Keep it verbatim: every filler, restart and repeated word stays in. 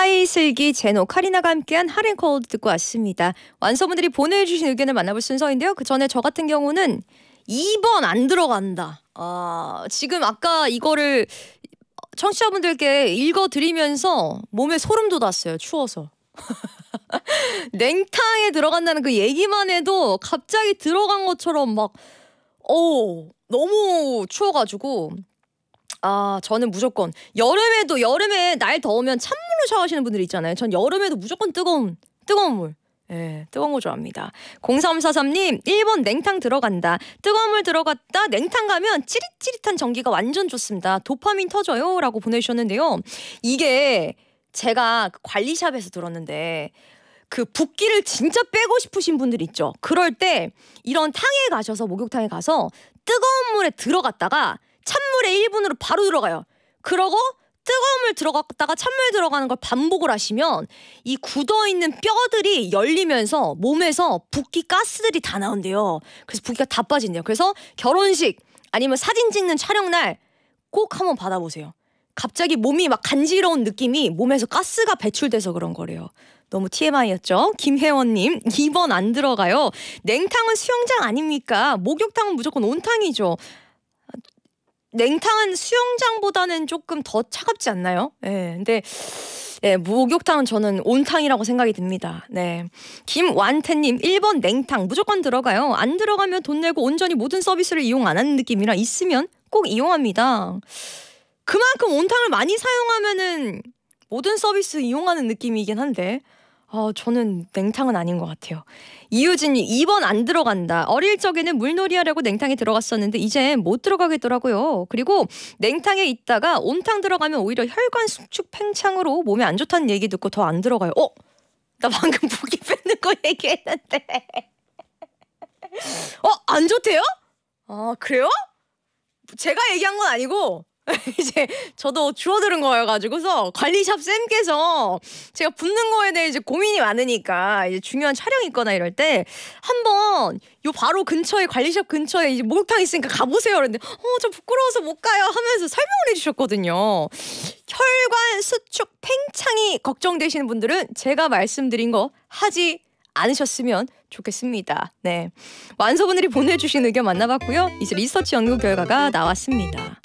하이슬기, 제노, 카리나가 함께한 핫앤콜드 듣고 왔습니다. 완소분들이 보내주신 의견을 만나볼 순서인데요. 그 전에 저 같은 경우는 이 번 안 들어간다. 아, 지금 아까 이거를 청취자분들께 읽어드리면서 몸에 소름 돋았어요. 추워서. 냉탕에 들어간다는 그 얘기만 해도 갑자기 들어간 것처럼 막 어, 너무 추워가지고 아, 저는 무조건 여름에도 여름에 날 더우면 찬물로 샤워하시는 분들 있잖아요. 전 여름에도 무조건 뜨거운 뜨거운 물. 예, 뜨거운 거 좋아합니다. 공삼사삼 님, 일 번 냉탕 들어간다. 뜨거운 물 들어갔다 냉탕 가면 찌릿찌릿한 전기가 완전 좋습니다. 도파민 터져요 라고 보내주셨는데요. 이게 제가 관리샵에서 들었는데 그 붓기를 진짜 빼고 싶으신 분들 있죠. 그럴 때 이런 탕에 가셔서 목욕탕에 가서 뜨거운 물에 들어갔다가 찬물에 일 분으로 바로 들어가요. 그러고 뜨거운 물 들어갔다가 찬물 들어가는 걸 반복을 하시면 이 굳어있는 뼈들이 열리면서 몸에서 붓기 가스들이 다 나온대요. 그래서 붓기가 다 빠진대요. 그래서 결혼식 아니면 사진 찍는 촬영날 꼭 한번 받아보세요. 갑자기 몸이 막 간지러운 느낌이 몸에서 가스가 배출돼서 그런 거래요. 너무 티엠아이였죠. 김혜원님, 이 번 안 들어가요. 냉탕은 수영장 아닙니까? 목욕탕은 무조건 온탕이죠. 냉탕은 수영장보다는 조금 더 차갑지 않나요? 네, 근데 네, 목욕탕은 저는 온탕이라고 생각이 듭니다. 네, 김완태님, 일 번 냉탕 무조건 들어가요. 안 들어가면 돈 내고 온전히 모든 서비스를 이용 안 하는 느낌이라 있으면 꼭 이용합니다. 그만큼 온탕을 많이 사용하면은 모든 서비스 이용하는 느낌이긴 한데 어, 저는 냉탕은 아닌 것 같아요. 이유진님, 이 번 안 들어간다. 어릴 적에는 물놀이 하려고 냉탕에 들어갔었는데 이제 못 들어가겠더라고요. 그리고 냉탕에 있다가 온탕 들어가면 오히려 혈관 수축 팽창으로 몸에 안 좋다는 얘기 듣고 더 안 들어가요. 어? 나 방금 붓기 뺏는 거 얘기했는데. 어? 안 좋대요? 아, 그래요? 제가 얘기한 건 아니고 이제 저도 주워 들은 거여가지고서 관리샵 쌤께서 제가 붓는 거에 대해 이제 고민이 많으니까 이제 중요한 촬영 있거나 이럴 때 한번 요 바로 근처에 관리샵 근처에 이제 목욕탕 있으니까 가보세요. 그랬는데 어, 저 부끄러워서 못 가요 하면서 설명을 해주셨거든요. 혈관 수축 팽창이 걱정되시는 분들은 제가 말씀드린 거 하지 않으셨으면 좋겠습니다. 네, 완소분들이 보내주신 의견 만나봤고요. 이제 리서치 연구 결과가 나왔습니다.